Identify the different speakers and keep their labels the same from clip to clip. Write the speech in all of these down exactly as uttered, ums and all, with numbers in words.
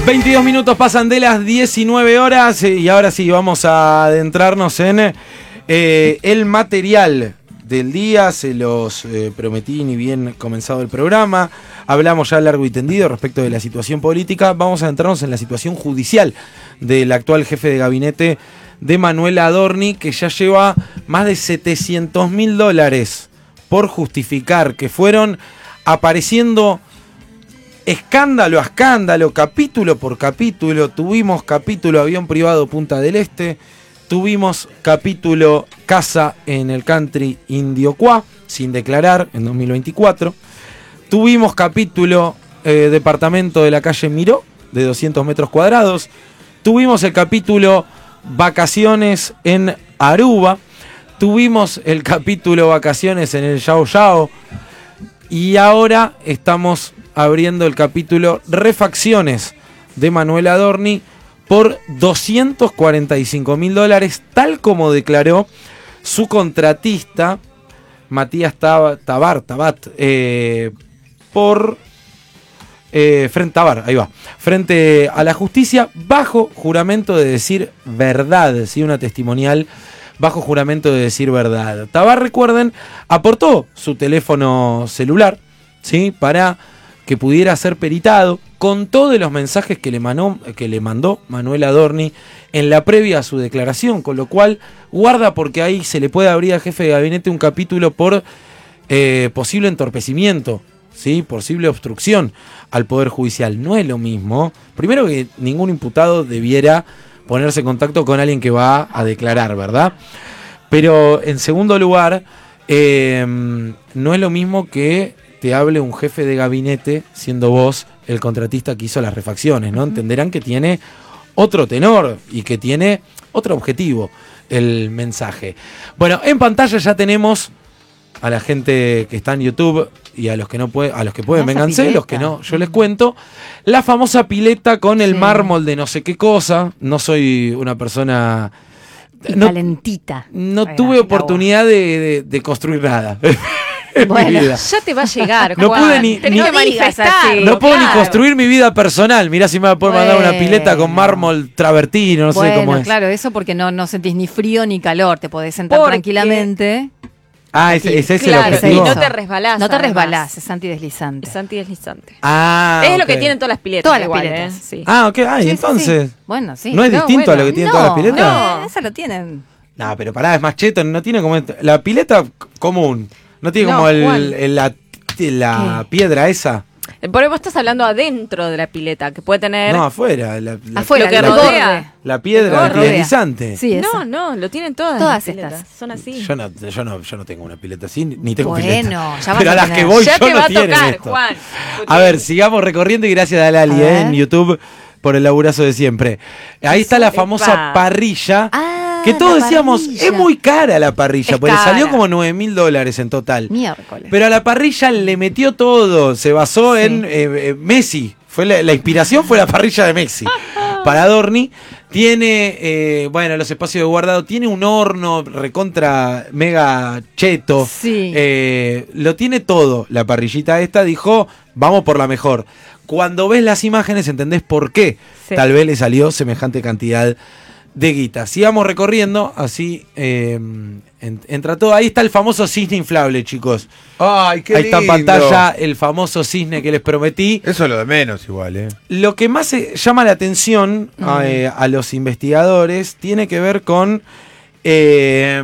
Speaker 1: veintidós minutos pasan de las diecinueve horas y ahora sí vamos a adentrarnos en eh, el material del día. Se los eh, prometí ni bien comenzado el programa. Hablamos ya largo y tendido respecto de la situación política. Vamos a adentrarnos en la situación judicial del actual jefe de gabinete de Manuel Adorni, que ya lleva más de setecientos mil dólares por justificar, que fueron apareciendo escándalo a escándalo, capítulo por capítulo. Tuvimos capítulo avión privado Punta del Este, tuvimos capítulo casa en el country Indiocuá, sin declarar, en dos mil veinticuatro. Tuvimos capítulo eh, departamento de la calle Miró, de doscientos metros cuadrados. Tuvimos el capítulo vacaciones en Aruba. Tuvimos el capítulo vacaciones en el Yao Yao. Y ahora estamos abriendo el capítulo refacciones de Manuel Adorni por doscientos cuarenta y cinco mil dólares, tal como declaró su contratista Matías Tabar, Tabar, Tabat, eh, por eh, frente, Tabar, ahí va, frente a la justicia, bajo juramento de decir verdad, ¿sí? Una testimonial bajo juramento de decir verdad. Tabar, recuerden, aportó su teléfono celular, ¿sí? Para que pudiera ser peritado, con todos los mensajes que le, manó, que le mandó Manuel Adorni en la previa a su declaración, con lo cual guarda, porque ahí se le puede abrir al jefe de gabinete un capítulo por eh, posible entorpecimiento, ¿sí? Posible obstrucción al Poder Judicial. No es lo mismo, primero, que ningún imputado debiera ponerse en contacto con alguien que va a declarar, ¿verdad? Pero en segundo lugar, eh, no es lo mismo que te hable un jefe de gabinete siendo vos el contratista que hizo las refacciones, ¿no? Entenderán que tiene otro tenor y que tiene otro objetivo el mensaje. Bueno, en pantalla ya tenemos a la gente que está en YouTube y a los que no pueden, a los que pueden, vénganse, los que no, yo les cuento, la famosa pileta con el sí. mármol de no sé qué cosa. No soy una persona
Speaker 2: no, calentita.
Speaker 1: No Venga, tuve oportunidad de, de, de construir nada.
Speaker 2: Bueno, ya te va a llegar, Juan.
Speaker 1: No pude ni, ni
Speaker 2: que manifestar.
Speaker 1: No puedo
Speaker 2: claro.
Speaker 1: ni construir mi vida personal. Mirá si me va a poder bueno. mandar una pileta con mármol travertino, no
Speaker 2: bueno,
Speaker 1: sé cómo es.
Speaker 2: Claro, eso porque no, no sentís ni frío ni calor. Te podés sentar
Speaker 3: porque...
Speaker 2: tranquilamente.
Speaker 1: Ah, ese, ese
Speaker 3: claro,
Speaker 1: es el objetivo.
Speaker 3: Y no te resbalás.
Speaker 2: No te
Speaker 3: además.
Speaker 2: resbalás, es antideslizante.
Speaker 3: Es antideslizante.
Speaker 1: Ah,
Speaker 3: es
Speaker 1: okay.
Speaker 3: lo que tienen todas las piletas.
Speaker 2: Todas las
Speaker 3: igual,
Speaker 2: piletas.
Speaker 3: ¿eh? Sí.
Speaker 1: Ah, ok. Ah,
Speaker 2: sí,
Speaker 1: entonces.
Speaker 2: Sí. Bueno, sí.
Speaker 1: ¿No es
Speaker 2: no,
Speaker 1: distinto
Speaker 2: bueno,
Speaker 1: a lo que tienen
Speaker 2: no,
Speaker 1: todas las piletas?
Speaker 2: No, esa lo tienen.
Speaker 1: No, pero pará, es más cheto. No tiene como. La pileta común. No tiene
Speaker 3: no,
Speaker 1: como el, el, la, la piedra esa.
Speaker 3: Por eso estás hablando adentro de la pileta, que puede tener...
Speaker 1: No, afuera. La, la,
Speaker 2: afuera,
Speaker 3: lo que
Speaker 2: la,
Speaker 3: rodea.
Speaker 1: La piedra antideslizante.
Speaker 2: Sí,
Speaker 3: no, no, lo tienen todas.
Speaker 2: Todas
Speaker 3: las
Speaker 2: estas.
Speaker 3: Son así.
Speaker 1: Yo no, yo no, yo no tengo una pileta así, ni tengo
Speaker 2: bueno,
Speaker 1: pileta.
Speaker 2: Ya vas
Speaker 1: pero a las
Speaker 2: tener.
Speaker 1: que voy
Speaker 3: ya
Speaker 1: yo
Speaker 3: te
Speaker 1: no
Speaker 3: va a
Speaker 1: tienen
Speaker 3: tocar,
Speaker 1: esto.
Speaker 3: Juan.
Speaker 1: A ver, sigamos recorriendo y gracias a Lali eh, en YouTube por el laburazo de siempre. Ahí está la famosa
Speaker 3: Epa.
Speaker 1: parrilla.
Speaker 2: Ah,
Speaker 1: que todos decíamos,
Speaker 2: parrilla.
Speaker 1: es muy cara la parrilla,
Speaker 3: Es
Speaker 1: porque
Speaker 3: cara.
Speaker 1: salió como nueve mil dólares en total.
Speaker 2: Miércoles.
Speaker 1: Pero a la parrilla le metió todo, se basó
Speaker 2: Sí.
Speaker 1: en eh, eh, Messi. Fue la, la inspiración fue la parrilla de Messi. Para Adorni, tiene, eh, bueno, los espacios de guardado, tiene un horno recontra mega cheto.
Speaker 2: Sí.
Speaker 1: Eh, lo tiene todo, la parrillita esta, dijo, vamos por la mejor. Cuando ves las imágenes entendés por qué
Speaker 3: Sí.
Speaker 1: tal vez le salió semejante cantidad de guita. Sigamos recorriendo, así eh, en, entra todo. Ahí está el famoso cisne inflable, chicos.
Speaker 4: Ay, qué
Speaker 1: Ahí está en
Speaker 4: lindo.
Speaker 1: pantalla el famoso cisne que les prometí.
Speaker 4: Eso es lo de menos igual, ¿eh?
Speaker 1: Lo que más eh, llama la atención
Speaker 2: Mm.
Speaker 1: a, eh, a los investigadores tiene que ver con eh,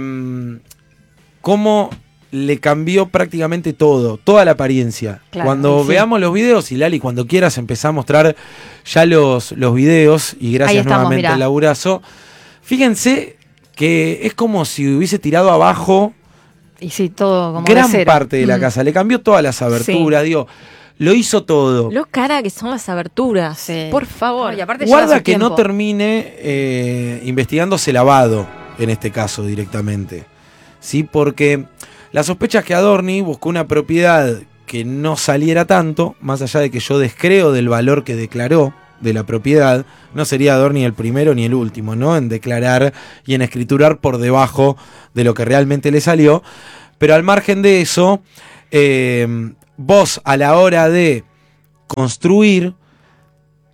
Speaker 1: cómo le cambió prácticamente todo, toda la apariencia.
Speaker 2: Claro,
Speaker 1: cuando
Speaker 2: sí.
Speaker 1: veamos los videos, y Lali, cuando quieras empezar a mostrar ya los, los videos, y gracias
Speaker 2: Ahí estamos,
Speaker 1: nuevamente
Speaker 2: mirá.
Speaker 1: al laburazo, fíjense que es como si hubiese tirado abajo
Speaker 2: Y sí, todo como
Speaker 1: gran
Speaker 2: de cero.
Speaker 1: parte de la
Speaker 2: Mm.
Speaker 1: casa, le cambió todas las aberturas, digo, lo hizo todo.
Speaker 3: Lo cara que son las aberturas.
Speaker 2: Sí.
Speaker 3: Por favor.
Speaker 2: No, y aparte lleva
Speaker 1: Guarda
Speaker 2: su
Speaker 1: que no
Speaker 2: tiempo.
Speaker 1: termine eh, investigándose lavado en este caso directamente. ¿Sí? Porque la sospecha es que Adorni buscó una propiedad que no saliera tanto, más allá de que yo descreo del valor que declaró de la propiedad. No sería Adorni el primero ni el último, ¿no? En declarar y en escriturar por debajo de lo que realmente le salió. Pero al margen de eso, eh, vos a la hora de construir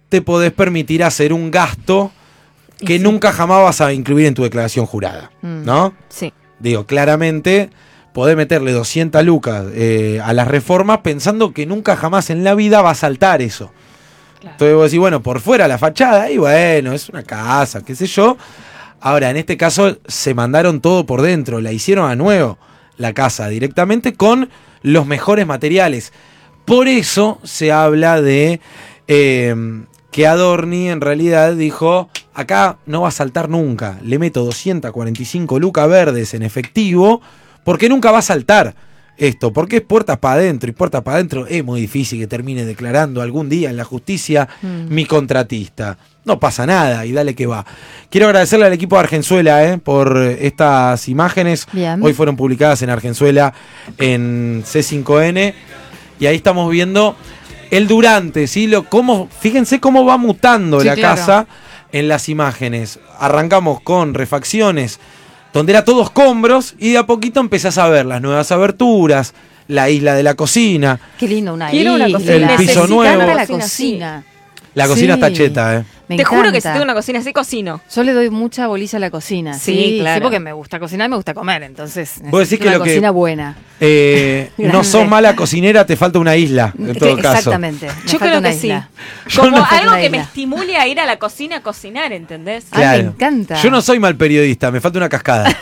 Speaker 1: te podés permitir hacer un gasto que
Speaker 3: sí.
Speaker 1: nunca jamás vas a incluir en tu declaración jurada,
Speaker 2: Mm.
Speaker 1: ¿no?
Speaker 3: Sí.
Speaker 1: Digo, claramente podés meterle doscientas lucas eh, a las reformas pensando que nunca jamás en la vida va a saltar eso.
Speaker 3: Claro.
Speaker 1: Entonces vos decís, bueno, por fuera la fachada, y bueno, es una casa, qué sé yo. Ahora, en este caso se mandaron todo por dentro, la hicieron a nuevo la casa directamente con los mejores materiales. Por eso se habla de eh, que Adorni en realidad dijo, acá no va a saltar nunca, le meto doscientas cuarenta y cinco lucas verdes en efectivo, porque nunca va a saltar esto, porque es puertas para adentro, y puertas para adentro es muy difícil que termine declarando algún día en la justicia
Speaker 2: Mm.
Speaker 1: mi contratista. No pasa nada y dale que va. Quiero agradecerle al equipo de Argenzuela eh, por estas imágenes.
Speaker 2: Bien.
Speaker 1: Hoy fueron publicadas en Argenzuela en C cinco N y ahí estamos viendo el durante, ¿sí? Lo, cómo, fíjense cómo va mutando
Speaker 2: Sí,
Speaker 1: la
Speaker 2: claro.
Speaker 1: casa en las imágenes. Arrancamos con refacciones donde era todo escombros y de a poquito empezás a ver las nuevas aberturas, la isla de la cocina.
Speaker 2: Qué lindo una
Speaker 3: Quiero una
Speaker 2: isla.
Speaker 3: cocina.
Speaker 1: El piso
Speaker 3: Necesitan
Speaker 1: nuevo.
Speaker 3: una
Speaker 2: la
Speaker 3: cocina
Speaker 2: cocina.
Speaker 1: La cocina
Speaker 2: Sí.
Speaker 1: está cheta, ¿eh?
Speaker 2: Me
Speaker 3: Te juro que si
Speaker 2: encanta.
Speaker 3: tengo una cocina así, cocino.
Speaker 2: Yo le doy mucha bolilla a la cocina.
Speaker 3: Sí,
Speaker 2: Sí,
Speaker 3: claro.
Speaker 2: Sí, porque me gusta cocinar y me gusta comer. Entonces,
Speaker 1: Vos decís
Speaker 2: necesito
Speaker 1: que
Speaker 2: una
Speaker 1: lo que-
Speaker 2: cocina buena.
Speaker 1: Eh, no
Speaker 2: Grande.
Speaker 1: sos mala cocinera, te falta una isla, en
Speaker 2: Que-
Speaker 1: todo caso.
Speaker 2: Exactamente. Me
Speaker 3: Yo
Speaker 2: falta
Speaker 3: creo
Speaker 2: una
Speaker 3: que sí.
Speaker 2: isla.
Speaker 1: Yo
Speaker 3: Como
Speaker 1: no-
Speaker 3: algo
Speaker 2: Una
Speaker 3: que me
Speaker 2: isla.
Speaker 3: estimule a ir a la cocina a cocinar, ¿entendés?
Speaker 2: Ay, me encanta.
Speaker 1: Yo no soy mal periodista, me falta una cascada.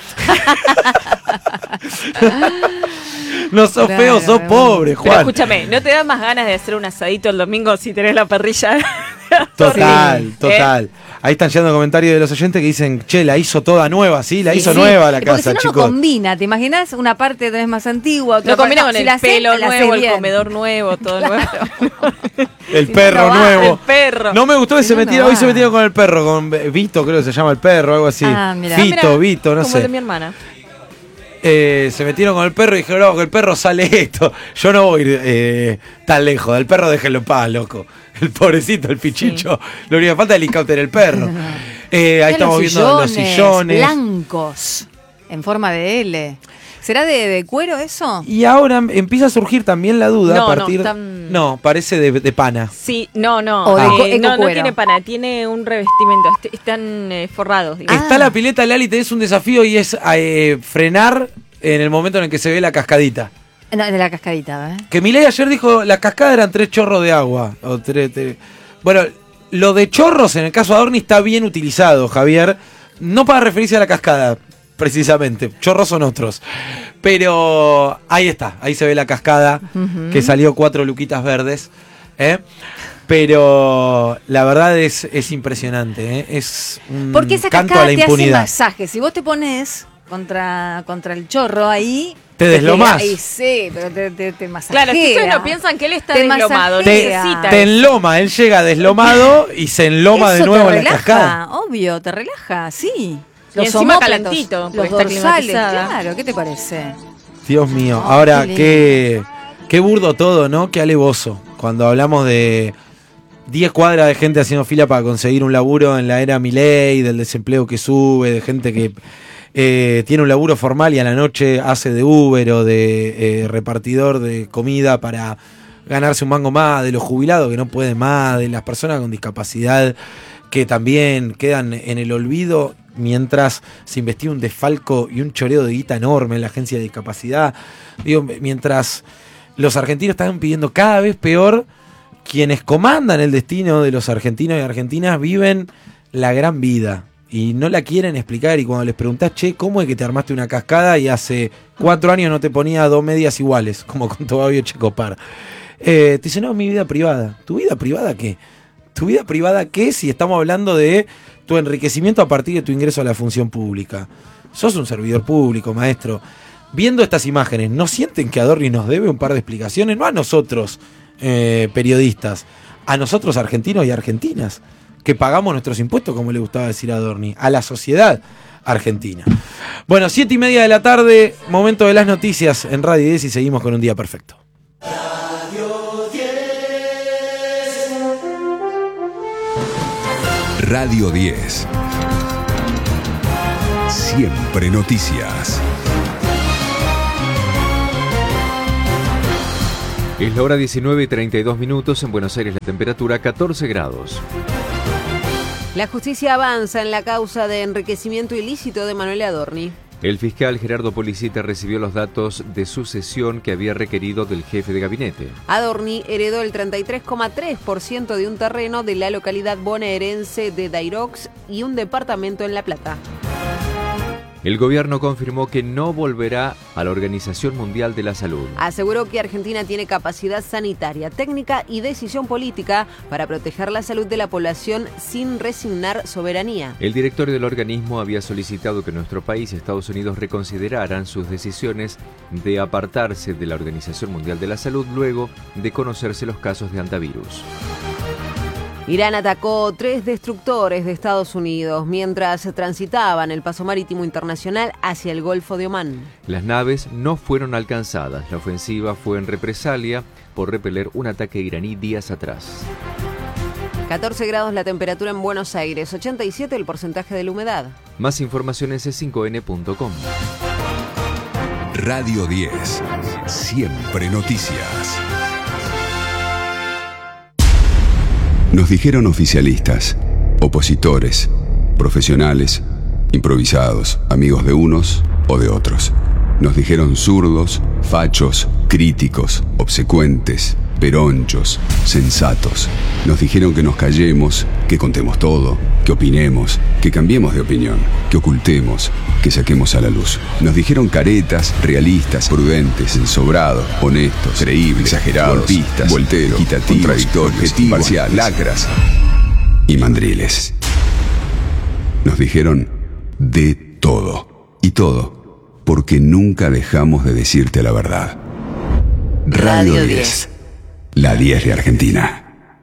Speaker 1: No sos
Speaker 2: Claro,
Speaker 1: feo, sos
Speaker 2: me
Speaker 1: pobre,
Speaker 3: Pero
Speaker 1: Juan.
Speaker 3: escúchame, ¿no te da más ganas de hacer un asadito el domingo si tenés la parrilla?
Speaker 1: Total,
Speaker 3: Sí.
Speaker 1: total. Ahí están llegando comentarios de los oyentes que dicen, che, la hizo toda nueva, sí, la
Speaker 2: Sí,
Speaker 1: hizo
Speaker 2: sí.
Speaker 1: nueva la
Speaker 2: Y porque
Speaker 1: casa,
Speaker 2: si no,
Speaker 1: chicos.
Speaker 2: no combina. ¿Te imaginas? Una parte tenés más antigua, otra
Speaker 3: No combina
Speaker 2: parte-
Speaker 3: con
Speaker 2: si
Speaker 3: el
Speaker 2: la haces,
Speaker 3: pelo
Speaker 2: la haces
Speaker 3: nuevo, el
Speaker 2: bien.
Speaker 3: comedor nuevo, todo nuevo.
Speaker 1: El
Speaker 2: Si no,
Speaker 1: perro
Speaker 2: no va,
Speaker 1: nuevo.
Speaker 3: el perro.
Speaker 1: No me gustó que
Speaker 2: Si
Speaker 1: se
Speaker 2: no, no
Speaker 1: metiera, hoy
Speaker 2: va.
Speaker 1: se metieron con el perro, con Vito, creo que se llama el perro, algo así.
Speaker 2: Ah, mirá.
Speaker 1: Fito,
Speaker 3: Mirá,
Speaker 1: Vito, no
Speaker 3: como
Speaker 1: sé.
Speaker 3: el de mi hermana.
Speaker 1: Eh, se metieron con el perro y dijeron, no, que el perro sale esto. Yo no voy a ir eh, tan lejos. Del perro déjenlo en paz, loco. El pobrecito, el pichicho. Lo único que falta es el helicóptero del perro. Eh, ahí
Speaker 2: Mirá
Speaker 1: estamos
Speaker 2: los
Speaker 1: viendo los sillones.
Speaker 2: blancos en forma de L. ¿Será de, de cuero eso?
Speaker 1: Y ahora empieza a surgir también la duda
Speaker 3: No,
Speaker 1: a
Speaker 3: no,
Speaker 1: partir.
Speaker 3: están-
Speaker 1: No, parece de, de pana.
Speaker 3: Sí, no, no.
Speaker 2: O de
Speaker 3: eh,
Speaker 2: co-
Speaker 3: no, no
Speaker 2: ecocuero.
Speaker 3: tiene pana, tiene un revestimiento. est- están eh, forrados. digamos.
Speaker 2: Ah.
Speaker 1: Está la pileta Lali, tenés un desafío y es eh, frenar en el momento en el que se ve la cascadita.
Speaker 2: No, de la cascadita, ¿eh?
Speaker 1: Que Milei ayer dijo, las cascadas eran tres chorros de agua. O tres, tres- Bueno, lo de chorros en el caso de Adorni está bien utilizado, Javier. No para referirse a la cascada, precisamente. Chorros son otros. Pero ahí está, ahí se ve la cascada,
Speaker 2: Ujú.
Speaker 1: que salió cuatro luquitas verdes. ¿eh? Pero la verdad es, es impresionante. ¿eh? Es un
Speaker 2: Porque esa
Speaker 1: canto a
Speaker 2: cascada
Speaker 1: la
Speaker 2: te hace
Speaker 1: impunidad.
Speaker 2: masaje. Si vos te pones contra, contra el chorro ahí...
Speaker 1: Te deslomás.
Speaker 2: Ahí sí, pero te, te, te masajea.
Speaker 3: Claro, si ustedes no piensan que él está
Speaker 2: Te
Speaker 3: deslomado,
Speaker 2: masajea.
Speaker 3: necesita
Speaker 1: Te
Speaker 3: eso.
Speaker 1: enloma, él llega deslomado y se enloma de
Speaker 2: Eso
Speaker 1: nuevo
Speaker 2: te
Speaker 1: en la
Speaker 2: relaja,
Speaker 1: cascada.
Speaker 2: obvio, te relaja, sí.
Speaker 3: Y
Speaker 2: Los
Speaker 3: encima
Speaker 2: omóplatos,
Speaker 3: calentito,
Speaker 2: los
Speaker 3: porque está
Speaker 2: dorsales,
Speaker 3: climatizada.
Speaker 2: claro, ¿qué te parece?
Speaker 1: Dios mío,
Speaker 2: Oh,
Speaker 1: ahora
Speaker 2: qué
Speaker 1: qué, qué burdo todo, ¿no? Qué alevoso. Cuando hablamos de diez cuadras de gente haciendo fila para conseguir un laburo en la era Milei, del desempleo que sube, de gente que eh, tiene un laburo formal y a la noche hace de Uber o de eh, repartidor de comida para ganarse un mango más, de los jubilados que no pueden más, de las personas con discapacidad que también quedan en el olvido mientras se investiga un desfalco y un choreo de guita enorme en la agencia de discapacidad. Digo, mientras los argentinos están pidiendo cada vez peor, quienes comandan el destino de los argentinos y argentinas viven la gran vida y no la quieren explicar. Y cuando les preguntás, che, ¿cómo es que te armaste una cascada y hace cuatro años no te ponía dos medias iguales, como contó Fabio Checopar? Eh, te dicen, no, mi vida privada. ¿Tu vida privada qué? ¿Tu vida privada qué si estamos hablando de tu enriquecimiento a partir de tu ingreso a la función pública? Sos un servidor público, maestro. Viendo estas imágenes, ¿no sienten que Adorni nos debe un par de explicaciones? No a nosotros, eh, periodistas, a nosotros argentinos y argentinas, que pagamos nuestros impuestos, como le gustaba decir a Adorni, a la sociedad argentina. Bueno, siete y media de la tarde, momento de las noticias en Radio diez y seguimos con un día perfecto.
Speaker 5: Radio diez. Siempre noticias.
Speaker 6: Es la hora diecinueve y treinta y dos minutos. En Buenos Aires la temperatura catorce grados.
Speaker 2: La justicia avanza en la causa de enriquecimiento ilícito de Manuel Adorni.
Speaker 6: El fiscal Gerardo Policita recibió los datos de sucesión que había requerido del jefe de gabinete.
Speaker 2: Adorni heredó el treinta y tres coma tres por ciento de un terreno de la localidad bonaerense de Dairox y un departamento en La Plata.
Speaker 6: El gobierno confirmó que no volverá a la Organización Mundial de la Salud.
Speaker 2: Aseguró que Argentina tiene capacidad sanitaria, técnica y decisión política para proteger la salud de la población sin resignar soberanía.
Speaker 6: El directorio del organismo había solicitado que nuestro país y Estados Unidos reconsideraran sus decisiones de apartarse de la Organización Mundial de la Salud luego de conocerse los casos de antivirus.
Speaker 2: Irán atacó tres destructores de Estados Unidos mientras transitaban el paso marítimo internacional hacia el Golfo de Omán.
Speaker 6: Las naves no fueron alcanzadas. La ofensiva fue en represalia por repeler un ataque iraní días atrás.
Speaker 2: catorce grados la temperatura en Buenos Aires, ochenta y siete el porcentaje de la humedad.
Speaker 6: Más información en c cinco n punto com.
Speaker 5: Radio diez. Siempre noticias. Nos dijeron oficialistas, opositores, profesionales, improvisados, amigos de unos o de otros. Nos dijeron zurdos, fachos, críticos, obsecuentes, peronchos, sensatos. Nos dijeron que nos callemos, que contemos todo, que opinemos, que cambiemos de opinión, que ocultemos, que saquemos a la luz. Nos dijeron caretas, realistas, prudentes, ensobrados, honestos, creíbles, exagerados, golpistas, volteros, equitativos, contradictorios, objetivos, parciales, lacras y mandriles. Nos dijeron de todo. Y todo porque nunca dejamos de decirte la verdad. Radio diez. La diez de Argentina.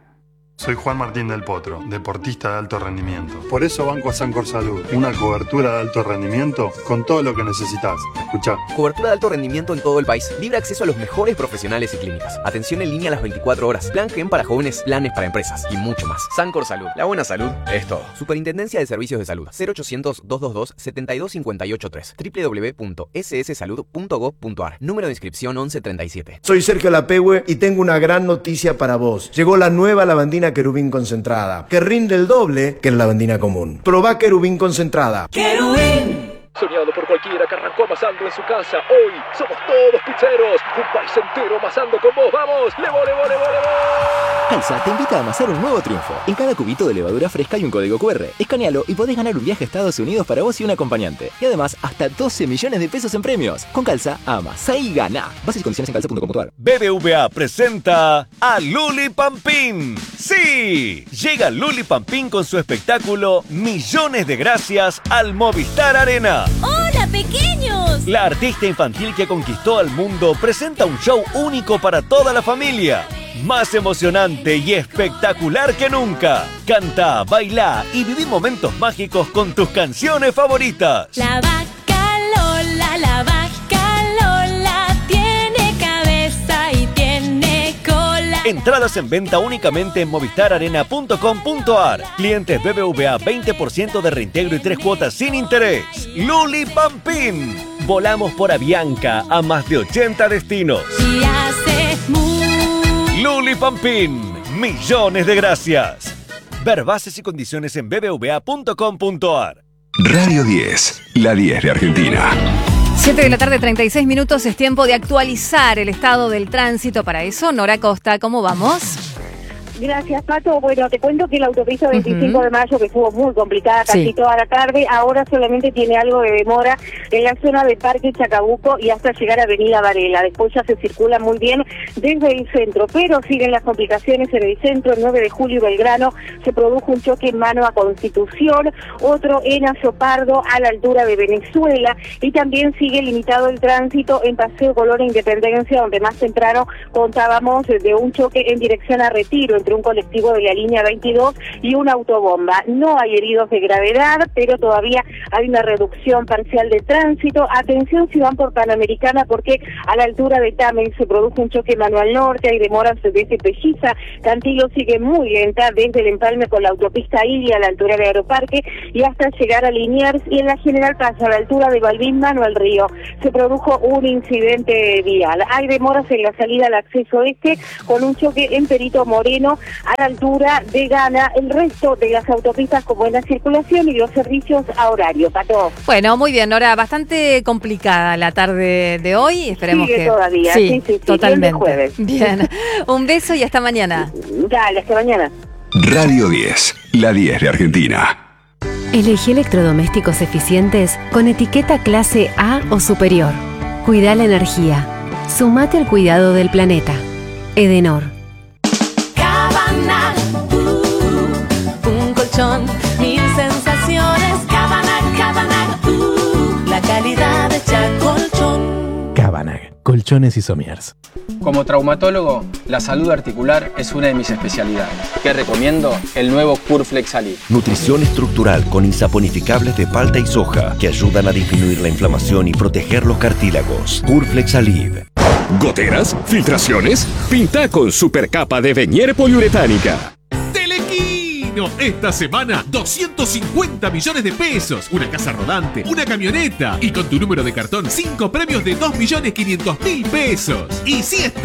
Speaker 7: Soy Juan Martín del Potro, deportista de alto rendimiento. Por eso banco a Sancor Salud, una cobertura de alto rendimiento con todo lo que necesitas. Escuchá.
Speaker 8: Cobertura de alto rendimiento en todo el país. Libre acceso a los mejores profesionales y clínicas. Atención en línea a las veinticuatro horas. Plan Gen para jóvenes, planes para empresas y mucho más. Sancor Salud. La buena salud es todo. Superintendencia de Servicios de Salud. cero ochocientos, doscientos veintidós, setenta y dos cincuenta y ocho tres. doble u doble u doble u punto ese ese salud punto gob punto ar. Número de inscripción once treinta y siete.
Speaker 9: Soy Sergio Lapehue y tengo una gran noticia para vos. Llegó la nueva lavandina Querubín concentrada, que rinde el doble que la lavandina común. Probá Querubín concentrada.
Speaker 10: ¡Querubín! Soñado por cualquiera que arrancó amasando en su casa. Hoy somos todos pizzeros. Un país entero amasando con vos. ¡Vamos! ¡Levo, levo, levo, levo!
Speaker 11: Calza te invita a amasar un nuevo triunfo. En cada cubito de levadura fresca hay un código cu erre. Escanealo y podés ganar un viaje a Estados Unidos para vos y un acompañante. Y además, hasta doce millones de pesos en premios. Con Calza, amasá y gana. Bases y condiciones en calza punto com punto ar.
Speaker 12: B B V A presenta a Luli Pampín. ¡Sí! Llega Luli Pampín con su espectáculo Millones de Gracias al Movistar Arena.
Speaker 13: ¡Hola, pequeños!
Speaker 12: La artista infantil que conquistó al mundo presenta un show único para toda la familia. Más emocionante y espectacular que nunca. Canta, baila y viví momentos mágicos con tus canciones favoritas.
Speaker 13: La vaca Lola, la vaca Lola tiene cabeza y tiene cola.
Speaker 12: Entradas en venta únicamente en movistar arena punto com punto ar. Clientes B B V A veinte por ciento de reintegro y tres cuotas sin interés. Luli Pampín. Volamos por Avianca a más de ochenta destinos.
Speaker 13: Y hace mu.
Speaker 12: Luli Pampín. Millones de gracias. Ver bases y condiciones en b b v a punto com punto ar.
Speaker 5: Radio diez. La diez de Argentina.
Speaker 2: siete de la tarde, treinta y seis minutos. Es tiempo de actualizar el estado del tránsito. Para eso, Nora Costa, ¿cómo vamos?
Speaker 14: Gracias, Pato. Bueno, te cuento que la autopista veinticinco uh-huh. de mayo, que estuvo muy complicada casi sí. toda la tarde, ahora solamente tiene algo de demora en la zona de Parque Chacabuco y hasta llegar a Avenida Varela. Después ya se circula muy bien desde el centro, pero siguen las complicaciones en el centro. El nueve de julio y Belgrano se produjo un choque en mano a Constitución, otro en Azopardo a la altura de Venezuela, y también sigue limitado el tránsito en Paseo Colón e Independencia, donde más temprano contábamos de un choque en dirección a Retiro, entre entre un colectivo de la línea veintidós y una autobomba. No hay heridos de gravedad, pero todavía hay una reducción parcial de tránsito. Atención si van por Panamericana, porque a la altura de Tamen se produjo un choque mano al norte, hay demoras desde Pelliza. Cantillo sigue muy lenta desde el empalme con la autopista Ilia a la altura de Aeroparque y hasta llegar a Liniers, y en la General Paz a la altura de Balbín mano al río se produjo un incidente vial. Hay demoras en la salida al acceso este con un choque en Perito Moreno a la altura de Gana. El resto de las autopistas con buena circulación y los servicios a horario. Pato.
Speaker 3: Bueno, muy bien, Nora, bastante complicada la tarde de hoy. Esperemos
Speaker 14: Sigue
Speaker 3: que
Speaker 14: todavía,
Speaker 3: sí,
Speaker 14: sí, sí, sí,
Speaker 3: totalmente.
Speaker 14: jueves.
Speaker 3: Bien, un beso y hasta mañana.
Speaker 14: Dale, hasta mañana.
Speaker 5: Radio diez, la diez de Argentina.
Speaker 15: Elegí electrodomésticos eficientes con etiqueta clase A o superior. Cuida la energía. Sumate al cuidado del planeta. Edenor.
Speaker 13: Cabana, uh, un colchón, mil sensaciones. Cabana, Cabana, uh, la calidad de Chacolchón.
Speaker 16: Cabanag, colchones y somiers.
Speaker 17: Como traumatólogo, la salud articular es una de mis especialidades. ¿Qué recomiendo? El nuevo Curflex Alib.
Speaker 18: Nutrición estructural con insaponificables de palta y soja que ayudan a disminuir la inflamación y proteger los cartílagos. Curflex Alib.
Speaker 19: ¿Goteras? ¿Filtraciones? Pinta con supercapa de Venier poliuretánica.
Speaker 20: Telequino, esta semana doscientos cincuenta millones de pesos, una casa rodante, una camioneta y con tu número de cartón cinco premios de dos millones quinientos mil pesos. Y si es